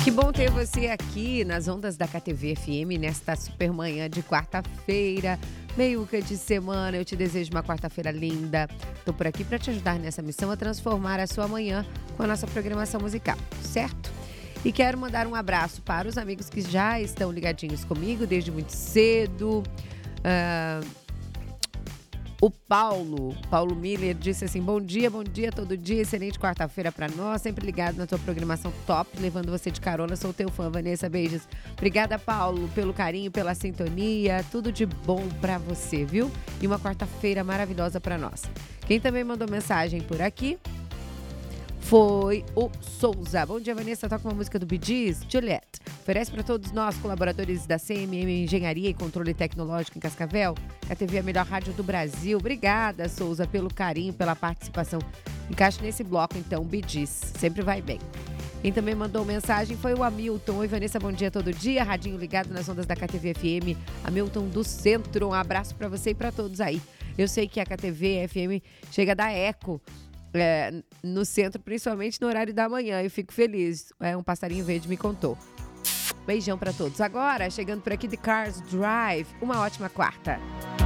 Que bom ter você aqui nas ondas da KTV FM nesta super manhã de quarta-feira, meiuca de semana. Eu te desejo uma quarta-feira linda. Tô por aqui para te ajudar nessa missão a transformar a sua manhã com a nossa programação musical, certo? E quero mandar um abraço para os amigos que já estão ligadinhos comigo desde muito cedo. O Paulo Miller disse assim: bom dia todo dia, excelente quarta-feira pra nós, sempre ligado na tua programação top, levando você de carona, sou teu fã, Vanessa, beijos. Obrigada, Paulo, pelo carinho, pela sintonia, tudo de bom pra você, viu? E uma quarta-feira maravilhosa pra nós. Quem também mandou mensagem por aqui foi o Souza. Bom dia, Vanessa, toca uma música do Bee Gees, Juliette. Oferece para todos nós, colaboradores da CMM Engenharia e Controle Tecnológico em Cascavel. A TV é a melhor rádio do Brasil. Obrigada, Souza, pelo carinho, pela participação. Encaixe nesse bloco, então, Bee Gees. Sempre vai bem. Quem também mandou mensagem foi o Hamilton. Oi, Vanessa, bom dia todo dia. Radinho ligado nas ondas da KTV FM. Hamilton do Centro. Um abraço para você e para todos aí. Eu sei que a KTV FM chega a dar eco no centro, principalmente no horário da manhã. Eu fico feliz. Um passarinho verde me contou. Beijão pra todos. Agora, chegando por aqui, The Cars Drive. Uma ótima quarta.